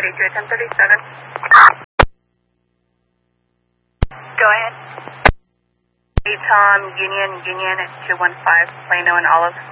1037. Go ahead. Tom, Union at 215, Plano and Olive.